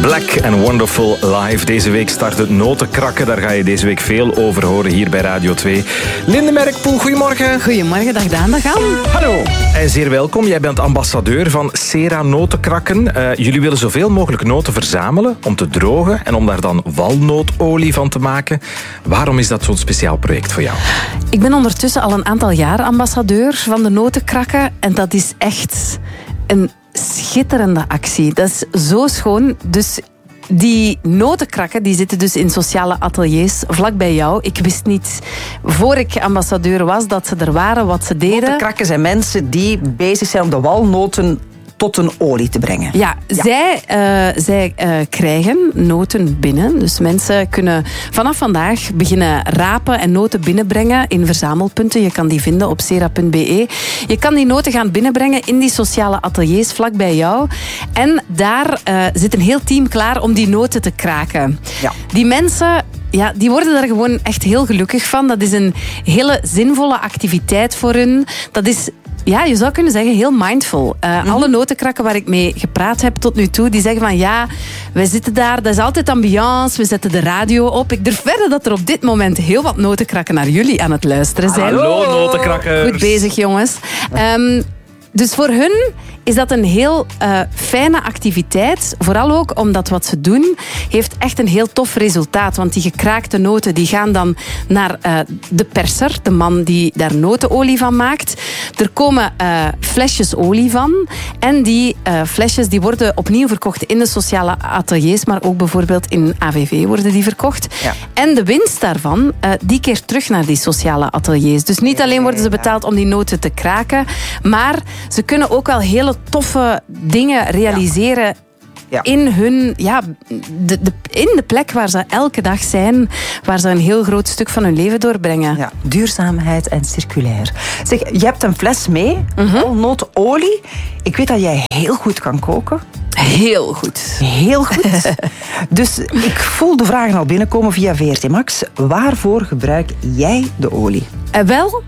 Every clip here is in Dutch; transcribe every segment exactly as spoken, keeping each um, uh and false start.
Black and Wonderful live. Deze week start het Notenkrakken. Daar ga je deze week veel over horen hier bij Radio twee. Linde Merkpoel, goedemorgen. Goedemorgen, dag Daan, dag Anne. Hallo. En zeer welkom. Jij bent ambassadeur van Cera Notenkrakken. Uh, jullie willen zoveel mogelijk noten verzamelen om te drogen en om daar dan walnootolie van te maken. Waarom is dat zo'n speciaal project voor jou? Ik ben ondertussen al een aantal jaar ambassadeur van de Notenkrakken. En dat is echt een schitterende actie. Dat is zo schoon. Dus die notenkrakken die zitten dus in sociale ateliers vlak bij jou. Ik wist niet, voor ik ambassadeur was, dat ze er waren, wat ze deden. Notenkrakken zijn mensen die bezig zijn om de walnoten tot een olie te brengen. Ja, ja. zij, uh, zij uh, krijgen noten binnen. Dus mensen kunnen vanaf vandaag beginnen rapen en noten binnenbrengen in verzamelpunten. Je kan die vinden op cera punt b e. Je kan die noten gaan binnenbrengen in die sociale ateliers vlak bij jou. En daar uh, zit een heel team klaar om die noten te kraken. Ja. Die mensen... Ja, die worden daar gewoon echt heel gelukkig van. Dat is een hele zinvolle activiteit voor hun. Dat is, ja, je zou kunnen zeggen, heel mindful. Uh, mm-hmm. Alle notenkrakken waar ik mee gepraat heb tot nu toe, die zeggen van ja, wij zitten daar, dat is altijd ambiance, we zetten de radio op. Ik durf verder dat er op dit moment heel wat notenkrakken naar jullie aan het luisteren zijn. Hallo, notenkrakkers. Goed bezig, jongens. Um, Dus voor hun is dat een heel uh, fijne activiteit. Vooral ook omdat wat ze doen heeft echt een heel tof resultaat. Want die gekraakte noten die gaan dan naar uh, de perser, de man die daar notenolie van maakt. Er komen uh, flesjes olie van. En die uh, flesjes die worden opnieuw verkocht in de sociale ateliers. Maar ook bijvoorbeeld in A V V worden die verkocht. Ja. En de winst daarvan, uh, die keert terug naar die sociale ateliers. Dus niet alleen worden ze betaald om die noten te kraken, maar ze kunnen ook wel hele toffe dingen realiseren. Ja. Ja. In hun, ja, de, de, in de plek waar ze elke dag zijn, waar ze een heel groot stuk van hun leven doorbrengen. Ja, duurzaamheid en circulair. Zeg, je hebt een fles mee, mm-hmm. walnootolie. Ik weet dat jij heel goed kan koken. Heel goed. Heel goed. Dus ik voel de vragen al binnenkomen via V R T Max. Waarvoor gebruik jij de olie? Uh, wel...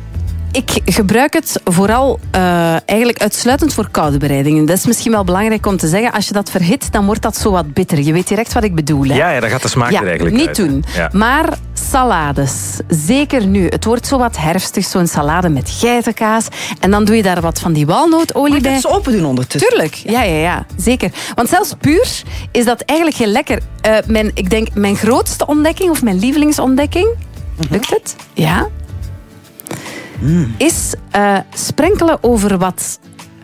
Ik gebruik het vooral uh, eigenlijk uitsluitend voor koude bereidingen. Dat is misschien wel belangrijk om te zeggen. Als je dat verhit, dan wordt dat zo wat bitter. Je weet direct wat ik bedoel. Hè? Ja, ja, dan gaat de smaak ja, er eigenlijk niet uit. doen. Ja. Maar salades, zeker nu. Het wordt zo wat herfstig, zo'n salade met geitenkaas. En dan doe je daar wat van die walnootolie bij. Mag je het open doen ondertussen? Tuurlijk, ja, ja, ja, zeker. Want zelfs puur is dat eigenlijk heel lekker. Uh, mijn, ik denk mijn grootste ontdekking, of mijn lievelingsontdekking. Mm-hmm. Lukt het? Ja. Mm. Is uh, sprenkelen over wat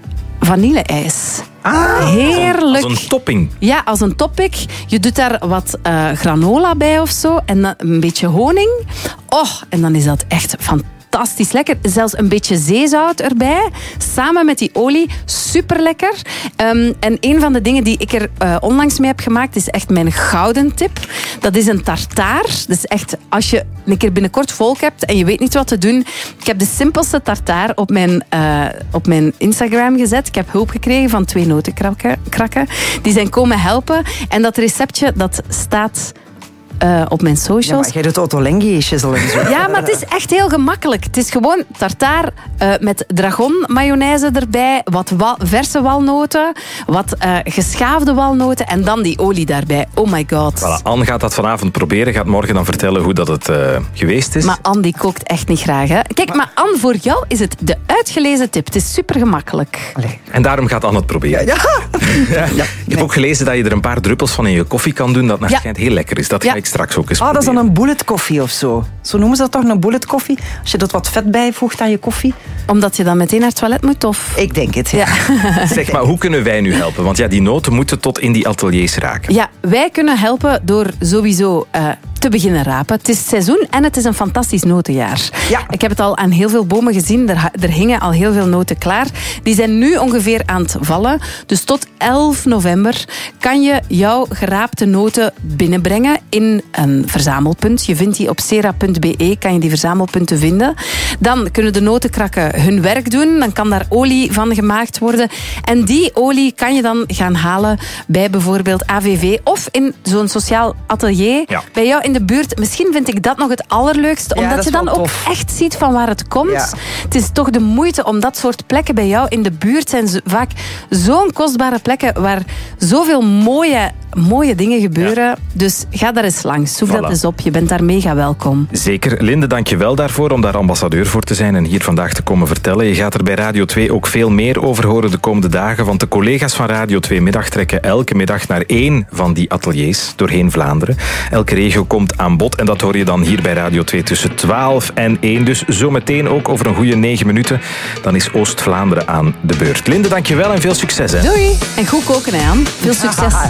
vanille-ijs. Ah, heerlijk. Als een topping. Ja, als een topping. Je doet daar wat uh, granola bij of zo. En dan een beetje honing. Oh, en dan is dat echt fantastisch. Fantastisch lekker. Zelfs een beetje zeezout erbij. Samen met die olie. Super lekker. Um, en een van de dingen die ik er uh, onlangs mee heb gemaakt is echt mijn gouden tip. Dat is een tartaar. Dus echt, als je een keer binnenkort volk hebt en je weet niet wat te doen. Ik heb de simpelste tartaar op mijn, uh, op mijn Instagram gezet. Ik heb hulp gekregen van twee notenkrakken. Die zijn komen helpen. En dat receptje, dat staat... Uh, op mijn socials. Ja, maar jij doet Ottolenghi-isjes al zo. Ja, maar het is echt heel gemakkelijk. Het is gewoon tartaar uh, met dragon mayonaise erbij, wat wa- verse walnoten, wat uh, geschaafde walnoten en dan die olie daarbij. Oh my god. Voilà, Anne gaat dat vanavond proberen, gaat morgen dan vertellen hoe dat het uh, geweest is. Maar Anne die kookt echt niet graag, hè? Kijk, maar... maar Anne, voor jou is het de uitgelezen tip. Het is super gemakkelijk. En daarom gaat Anne het proberen. Ja, ja. ja. Ik heb ook gelezen dat je er een paar druppels van in je koffie kan doen, dat naar schijnt heel lekker is. Dat ga ja. ik straks ook eens Ah, dat is dan proberen. een bullet koffie of zo. Zo noemen ze dat toch, een bullet koffie? Als je er wat vet bijvoegt aan je koffie. Omdat je dan meteen naar het toilet moet, of? Ik denk het, ja. ja. Zeg, maar hoe kunnen wij nu helpen? Want ja, die noten moeten tot in die ateliers raken. Ja, wij kunnen helpen door sowieso uh, te beginnen rapen. Het is seizoen en het is een fantastisch notenjaar. Ja. Ik heb het al aan heel veel bomen gezien. Er, er hingen al heel veel noten klaar. Die zijn nu ongeveer aan het vallen. Dus tot elf november kan je jouw geraapte noten binnenbrengen in een verzamelpunt. Je vindt die op cera punt b e, kan je die verzamelpunten vinden. Dan kunnen de notenkrakken hun werk doen. Dan kan daar olie van gemaakt worden. En die olie kan je dan gaan halen bij bijvoorbeeld A V V of in zo'n sociaal atelier. Ja. Bij jou in de buurt. Misschien vind ik dat nog het allerleukste. Ja, omdat je dan ook tof. echt ziet van waar het komt. Ja. Het is toch de moeite om dat soort plekken bij jou in de buurt zijn vaak zo'n kostbare plekken waar zoveel mooie mooie dingen gebeuren. Ja. Dus ga daar eens langs. Zoek voilà. dat eens op. Je bent daar mega welkom. Zeker. Linde, dank je wel daarvoor om daar ambassadeur voor te zijn en hier vandaag te komen vertellen. Je gaat er bij Radio twee ook veel meer over horen de komende dagen, want de collega's van Radio twee Middag trekken elke middag naar één van die ateliers doorheen Vlaanderen. Elke regio komt aan bod en dat hoor je dan hier bij Radio twee tussen twaalf en één. Dus zometeen ook over een goede negen minuten. Dan is Oost-Vlaanderen aan de beurt. Linde, dank je wel en veel succes. Hè. Doei. En goed koken, hè, Anne. Veel succes.